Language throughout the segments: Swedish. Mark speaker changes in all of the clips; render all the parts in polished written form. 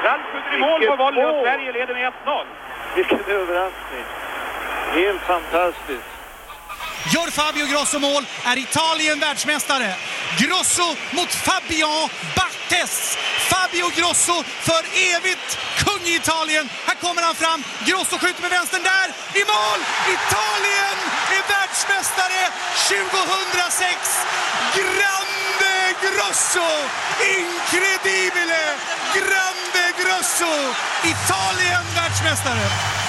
Speaker 1: Ralf skjuter i mål på volley och Sverige leder med 1-0.
Speaker 2: Vilken överraskning. Helt fantastiskt.
Speaker 3: Gör Fabio Grosso mål, är Italien världsmästare. Grosso mot Fabian Barthez. Fabio Grosso för evigt kung i Italien. Här kommer han fram. Grosso skjuter med vänstern där. I mål! Italien är världsmästare 2006. Grande Grosso! Incredibile! Grande Grosso! Italien världsmästare!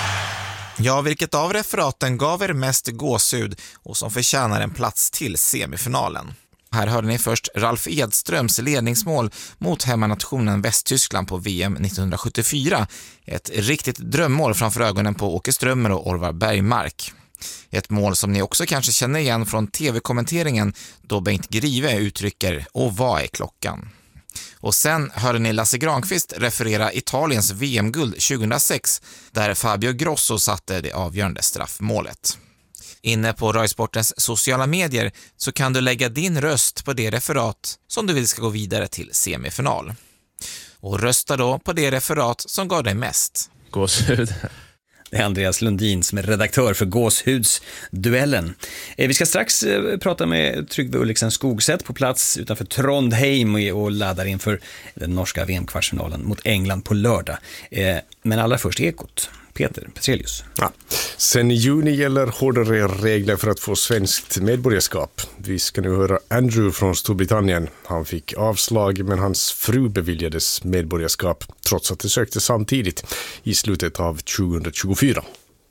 Speaker 4: Ja, vilket av referaten gav er mest gåshud och som förtjänar en plats till semifinalen? Här hörde ni först Ralf Edströms ledningsmål mot hemmanationen Västtyskland på VM 1974. Ett riktigt drömmål framför ögonen på Åke Strömmer och Orvar Bergmark. Ett mål som ni också kanske känner igen från tv-kommenteringen då Bengt Grive uttrycker "Och vad är klockan?". Och sen hörde ni Lasse Granqvist referera Italiens VM-guld 2006 där Fabio Grosso satte det avgörande straffmålet. Inne på Röjsportens sociala medier så kan du lägga din röst på det referat som du vill ska gå vidare till semifinal. Och rösta då på det referat som gav dig mest.
Speaker 5: Gåshud. Det är Andreas Lundin som är redaktör för Gåshudsduellen. Vi ska strax prata med Tryggve Ulriksen Skogsätt på plats utanför Trondheim och laddar inför den norska VM-kvartsfinalen mot England på lördag. Men allra först Ekot. Peter Petrelius.
Speaker 6: Ja. Sen i juni gäller hårdare regler för att få svenskt medborgarskap. Vi ska nu höra Andrew från Storbritannien. Han fick avslag men hans fru beviljades medborgarskap trots att det sökte samtidigt i slutet av 2024.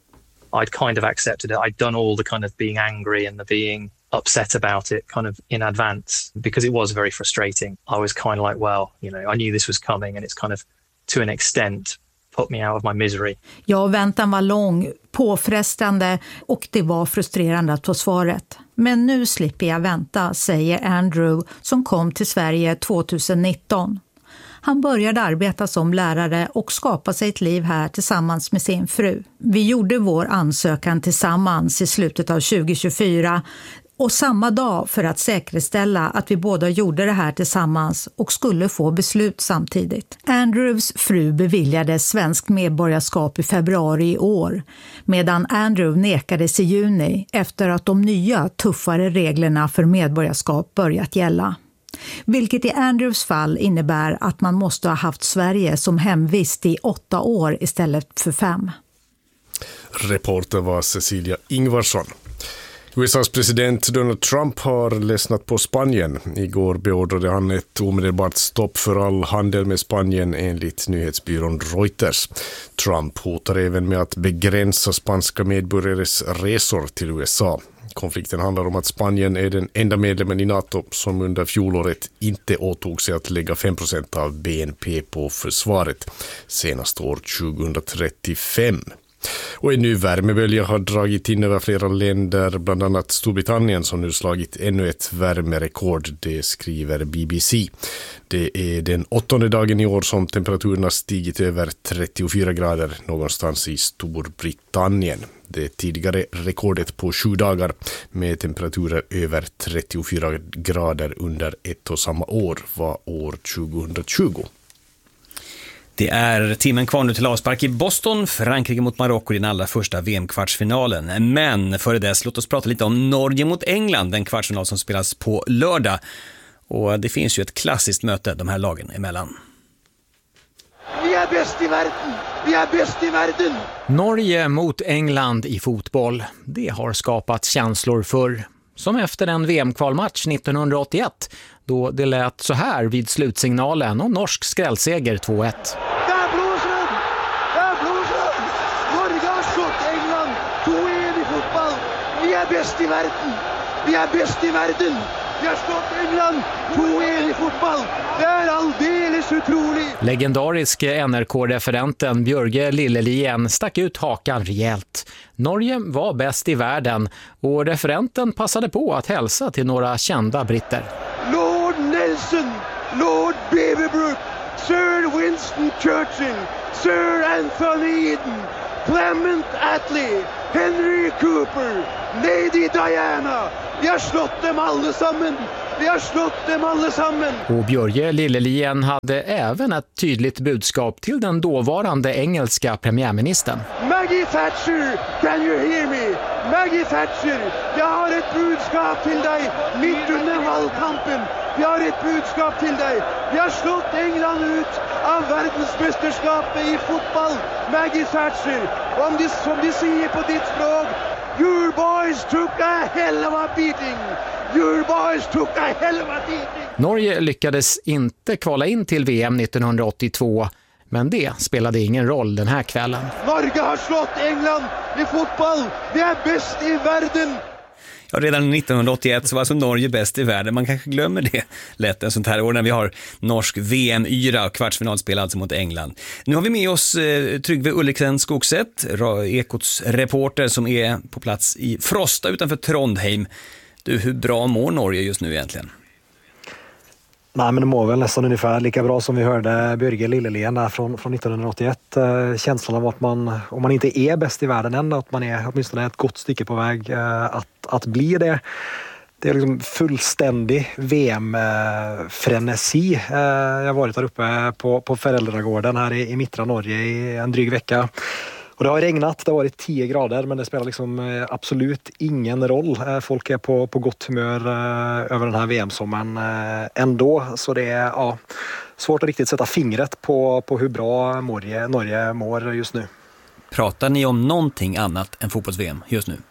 Speaker 7: I'd kind of accepted it. I'd done all the kind of being angry and the being upset about it kind of in advance because it was very frustrating. I was kind of like, well, you know, I knew this was coming and it's kind of to an extent put me out of my misery.
Speaker 8: Ja, väntan var lång, påfrestande och det var frustrerande att få svaret. Men nu slipper jag vänta, säger Andrew som kom till Sverige 2019. Han började arbeta som lärare och skapa sig ett liv här tillsammans med sin fru. Vi gjorde vår ansökan tillsammans i slutet av 2024 och samma dag för att säkerställa att vi båda gjorde det här tillsammans och skulle få beslut samtidigt. Andrews fru beviljades svenskt medborgarskap i februari i år, medan Andrew nekades i juni efter att de nya tuffare reglerna för medborgarskap börjat gälla. Vilket i Andrews fall innebär att man måste ha haft Sverige som hemvist i 8 år istället för 5.
Speaker 6: Reporter var Cecilia Ingvarsson. USAs president Donald Trump har ledsnat på Spanien. Igår beordrade han ett omedelbart stopp för all handel med Spanien enligt nyhetsbyrån Reuters. Trump hotar även med att begränsa spanska medborgares resor till USA. Konflikten handlar om att Spanien är den enda medlemmen i NATO som under fjolåret inte åtog sig att lägga 5% av BNP på försvaret senast år 2035. Och en ny värmebölja har dragit in över flera länder, bland annat Storbritannien som nu slagit ännu ett värmerekord, det skriver BBC. Det är den 8:e dagen i år som temperaturerna stigit över 34 grader någonstans i Storbritannien. Det tidigare rekordet på 7 dagar med temperaturer över 34 grader under ett och samma år var år 2020.
Speaker 5: Det är timmen kvar nu till avspark i Boston, Frankrike mot Marocko i den allra första VM-kvartsfinalen. Men före dess, låt oss prata lite om Norge mot England, den kvartsfinal som spelas på lördag. Och det finns ju ett klassiskt möte de här lagen emellan.
Speaker 9: Vi är bäst i världen! Vi är bäst i världen!
Speaker 10: Norge mot England i fotboll, det har skapat känslor för. Som efter en VM-kvalmatch 1981, då det lät så här vid slutsignalen och norsk skrällseger 2-1.
Speaker 9: Där blåser den! Där blåser den! Norge har slått England 2-1 i fotboll. Vi är bäst i världen! Vi är bäst i världen! Vi har slått England 2-1 i fotboll. Det är alldeles otroligt.
Speaker 10: Legendarisk NRK-referenten Björge Lillelien stack ut hakan rejält. Norge var bäst i världen och referenten passade på att hälsa till några kända britter.
Speaker 9: Lord Nelson, Lord Beaverbrook, Sir Winston Churchill, Sir Anthony Eden, Clement Attlee, Henry Cooper, Lady Diana. Vi har slått dem allesammen. Vi har slått dem allesammen.
Speaker 10: Och Börje Lillelien hade även ett tydligt budskap till den dåvarande engelska premiärministern.
Speaker 9: Maggie Thatcher, can you hear me? Maggie Thatcher, jag har ett budskap till dig mitt under valkampen. Vi har ett budskap till dig. Vi har slått England ut av världsmästerskapet i fotboll. Maggie Thatcher, som de säger på ditt språk, your boys took a hell of a beating. Your boys took a hell of a beating.
Speaker 10: Norge lyckades inte kvala in till VM 1982, men det spelade ingen roll den här kvällen.
Speaker 9: Norge har slått England i fotboll. Vi är bäst i världen.
Speaker 5: Ja, redan 1981 så var alltså Norge bäst i världen. Man kanske glömmer det lätt en sånt här år när vi har norsk VM-yra och kvartsfinalspel alltså mot England. Nu har vi med oss Trygve Ulliksen Skogset, Ekots reporter som är på plats i Frosta utanför Trondheim. Du, hur bra mår Norge just nu egentligen?
Speaker 11: Nej, men det mår väl nästan ungefär lika bra som vi hörde Börje Lillelien där från 1981. Känslan av att man, om man inte är bäst i världen än, att man är åtminstone ett gott stycke på väg att bli det. Det är liksom fullständig VM-frenesi. Jag har varit där uppe på föräldragården här i mittra Norge i en dryg vecka. Och det har regnat, det har varit 10 grader, men det spelar liksom absolut ingen roll. Folk är på gott humör över den här VM-sommaren ändå. Så det är svårt att riktigt sätta fingret på hur bra Norge mår just nu.
Speaker 5: Pratar ni om någonting annat än fotbolls-VM just nu?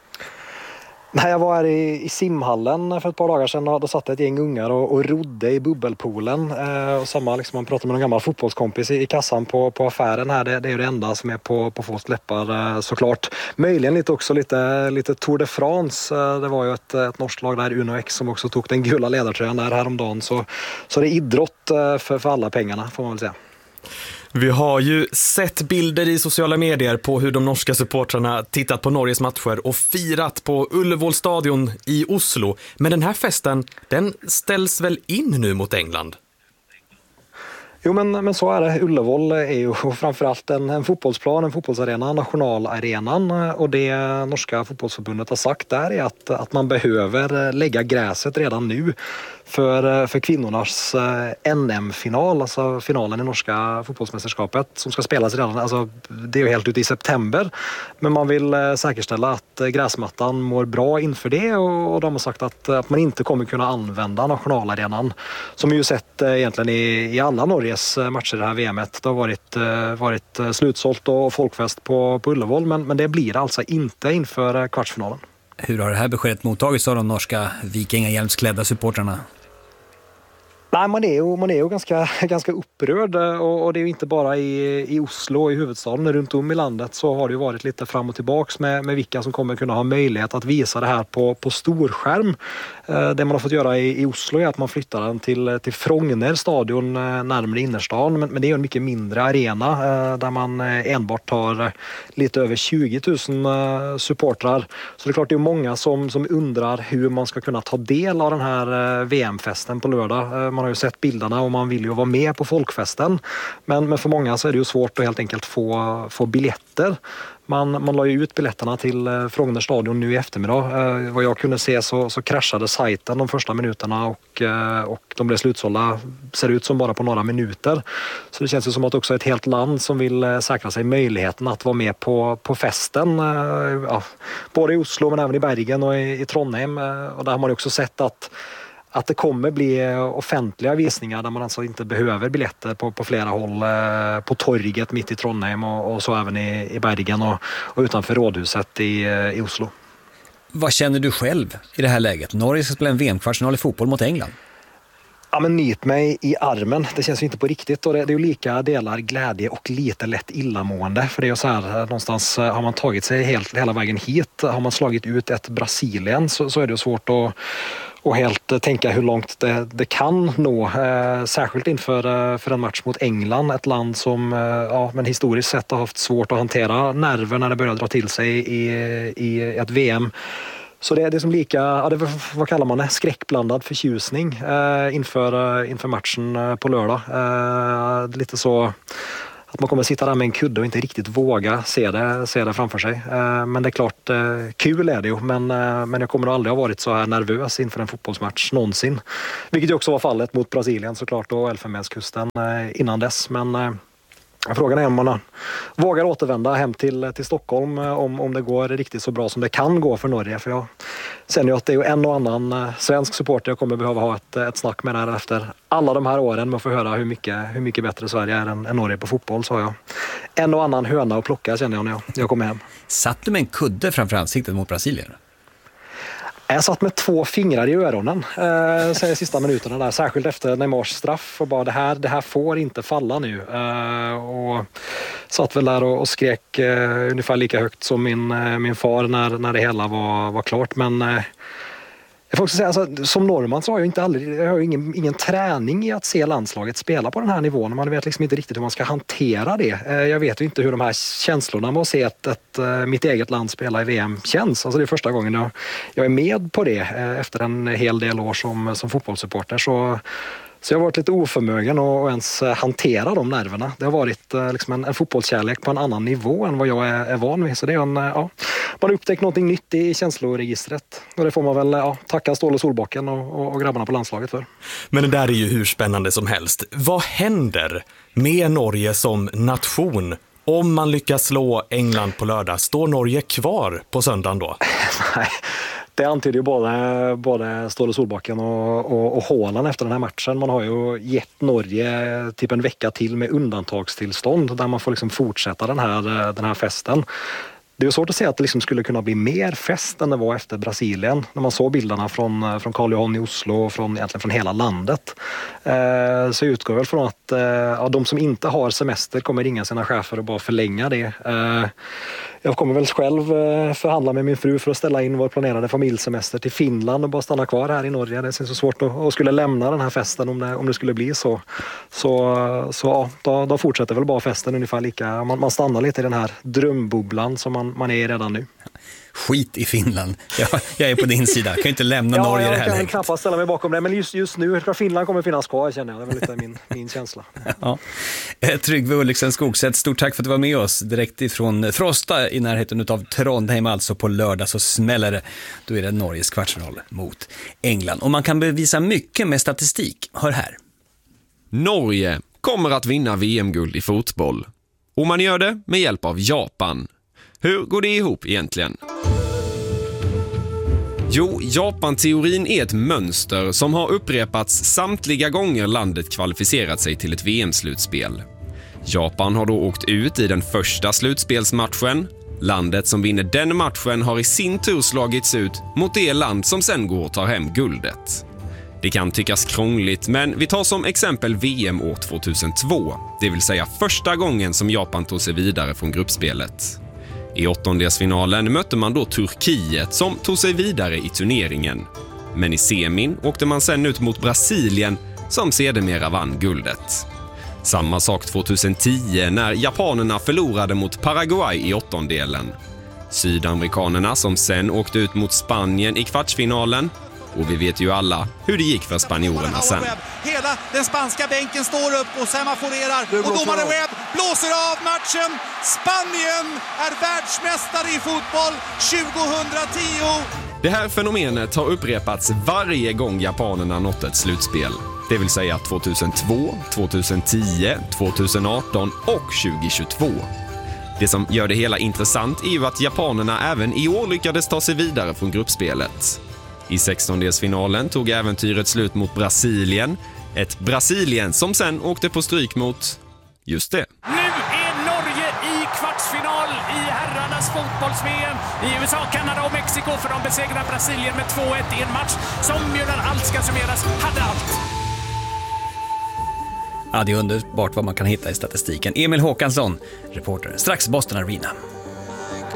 Speaker 11: Nej, jag var här i simhallen för ett par dagar sedan och då satt ett gäng ungar och rodde i bubbelpoolen. Och samma, liksom, man pratar med en gammal fotbollskompis i kassan på affären här. Det är ju det enda som är på folks läppar såklart. Möjligen lite Tour de France. Det var ju ett norskt lag där, Uno X, som också tog den gula ledartröjan där häromdagen. Så det är idrott för alla pengarna, får man väl säga.
Speaker 12: Vi har ju sett bilder i sociala medier på hur de norska supportrarna tittat på Norges matcher och firat på Ullevål stadion i Oslo. Men den här festen, den ställs väl in nu mot England?
Speaker 11: Jo, men så är det. Ullevål är ju framförallt en fotbollsplan, en fotbollsarena, nationalarenan. Och det norska fotbollsförbundet har sagt där är att man behöver lägga gräset redan nu för kvinnornas NM-final, alltså finalen i norska fotbollsmästerskapet som ska spelas redan, alltså det är ju helt ute i september. Men man vill säkerställa att gräsmattan mår bra inför det och de har sagt att man inte kommer kunna använda nationalarenan som vi ju sett egentligen i alla Norges matcher i det här VMet. Det har varit slutsålt och folkfest på Ullevål, men det blir alltså inte inför kvartsfinalen.
Speaker 5: Hur har det här beskedet mottagits av de norska vikingahjälmsklädda supportrarna?
Speaker 11: Nej, man är ju ganska upprörd och det är ju inte bara i Oslo, i huvudstaden, runt om i landet så har det ju varit lite fram och tillbaks med vilka som kommer kunna ha möjlighet att visa det här på storskärm. Det man har fått göra i Oslo är att man flyttar den till Frogner stadion närmare innerstan, men det är en mycket mindre arena där man enbart har lite över 20 000 supportrar. Så det är klart det är många som undrar hur man ska kunna ta del av den här VM-festen på lördag. Man har ju sett bilderna och man vill ju vara med på folkfesten. Men för många så är det ju svårt att helt enkelt få biljetter. Man la ju ut biljetterna till Frogner stadion nu i eftermiddag. Vad jag kunde se så kraschade sajten de första minuterna och de blev slutsålda, ser ut som bara på några minuter. Så det känns ju som att också ett helt land som vill säkra sig möjligheten att vara med på festen. Både i Oslo men även i Bergen och i Trondheim. Och där har man också sett att det kommer bli offentliga visningar där man alltså inte behöver biljetter på flera håll, på torget mitt i Trondheim och så även i Bergen och utanför rådhuset i Oslo.
Speaker 5: Vad känner du själv i det här läget? Norge ska spela en VM-kvartsfinal i fotboll mot England.
Speaker 11: Ja, men nyt mig i armen. Det känns ju inte på riktigt och det är ju lika delar glädje och lite lätt illamående. För det är ju så här, någonstans har man tagit sig hela vägen hit. Har man slagit ut ett Brasilien så är det ju svårt att helt tänka hur långt det kan nå. Särskilt inför en match mot England. Ett land som men historiskt sett har haft svårt att hantera nerver när det börjar dra till sig i ett VM. Så det är som lika, vad kallar man det? Skräckblandad förtjusning inför matchen på lördag. Lite så att man kommer sitta där med en kudde och inte riktigt våga se det framför sig. Men det är klart, kul är det ju, men jag kommer nog aldrig ha varit så här nervös inför en fotbollsmatch någonsin. Vilket ju också var fallet mot Brasilien såklart och Elfenbenskusten innan dess. Men frågan är om man vågar återvända hem till Stockholm om det går riktigt så bra som det kan gå för Norge. För jag känner ju att det är en och annan svensk supporter jag kommer behöva ha ett snack med där efter alla de här åren med att få höra hur mycket bättre Sverige är än Norge på fotboll. Så har jag en och annan höna att plocka, känner jag när jag kommer hem.
Speaker 5: Satt du med en kudde framför ansiktet mot Brasilien?
Speaker 11: Jag satt med 2 fingrar i öronen sista minuterna där, särskilt efter Neymars straff och bara det här får inte falla nu. Och satt väl där och skrek ungefär lika högt som min far när det hela var klart. Men jag får också säga, alltså, som norrman så har jag ingen träning i att se landslaget spela på den här nivån. Man vet liksom inte riktigt hur man ska hantera det. Jag vet ju inte hur de här känslorna med att se mitt eget land spela i VM känns. Alltså det är första gången jag är med på det efter en hel del år som fotbollssupporter. Så jag har varit lite oförmögen att ens hantera de nerverna. Det har varit liksom en fotbollskärlek på en annan nivå än vad jag är van vid. Så det är man har upptäckt någonting nytt i känsloregistret. Och det får man väl tacka Ståle Solbacken och grabbarna på landslaget för.
Speaker 12: Men det där är ju hur spännande som helst. Vad händer med Norge som nation om man lyckas slå England på lördag? Står Norge kvar på söndagen då?
Speaker 11: Nej. Det antyder ju både Ståle Solbacken och Haaland efter den här matchen. Man har ju gett Norge typ en vecka till med undantagstillstånd där man får liksom fortsätta den här festen. Det är svårt att säga att det liksom skulle kunna bli mer fest än det var efter Brasilien. När man såg bilderna från Karl Johan i Oslo och egentligen från hela landet. Så jag utgår väl från att de som inte har semester kommer ringa sina chefer och bara förlänga det. Jag kommer väl själv förhandla med min fru för att ställa in vår planerade familjesemester till Finland och bara stanna kvar här i Norge. Det är så svårt att skulle lämna den här festen om det skulle bli så. Så då fortsätter väl bara festen ungefär lika. Man stannar lite i den här drömbubblan som man är i redan nu.
Speaker 5: Skit i Finland. Jag är på din sida. Jag kan ju inte lämna Norge det här läget.
Speaker 11: Jag kan knappast ställa mig bakom det. Men just nu, Finland kommer finnas kvar, känner jag. Det är väl lite min känsla.
Speaker 5: Ja. Tryggve Ulriksen Skogset, stort tack för att du var med oss direkt ifrån Frosta i närheten av Trondheim. Alltså på lördag så smäller det. Då är det Norges kvartsfinal mot England. Och man kan bevisa mycket med statistik. Hör här.
Speaker 13: Norge kommer att vinna VM-guld i fotboll. Och man gör det med hjälp av Japan. Hur går det ihop egentligen? Jo, Japan-teorin är ett mönster som har upprepats samtliga gånger landet kvalificerat sig till ett VM-slutspel. Japan har då åkt ut i den första slutspelsmatchen. Landet som vinner den matchen har i sin tur slagits ut mot det land som sen går och tar hem guldet. Det kan tyckas krångligt, men vi tar som exempel VM år 2002, det vill säga första gången som Japan tog sig vidare från gruppspelet. I åttondelsfinalen mötte man då Turkiet som tog sig vidare i turneringen. Men i semin åkte man sen ut mot Brasilien som sedermera vann guldet. Samma sak 2010 när japanerna förlorade mot Paraguay i åttondelen. Sydamerikanerna som sen åkte ut mot Spanien i kvartsfinalen. Och vi vet ju alla hur det gick för spanjorerna sen.
Speaker 3: Hela den spanska bänken står upp och semaforerar. Och domare Webb blåser av matchen. Spanien är världsmästare i fotboll 2010.
Speaker 13: Det här fenomenet har upprepats varje gång japanerna nått ett slutspel. Det vill säga 2002, 2010, 2018 och 2022. Det som gör det hela intressant är ju att japanerna även i år lyckades ta sig vidare från gruppspelet. I 16-delsfinalen tog äventyret slut mot Brasilien. Ett Brasilien som sen åkte på stryk mot just det.
Speaker 14: Nu är Norge i kvartsfinal i herrarnas fotbolls-VM i USA, Kanada och Mexiko, för de besegrar Brasilien med 2-1 i en match som ju när allt ska summeras hade allt.
Speaker 5: Ja, det är underbart vad man kan hitta i statistiken. Emil Håkansson, reporter, strax Boston Arena.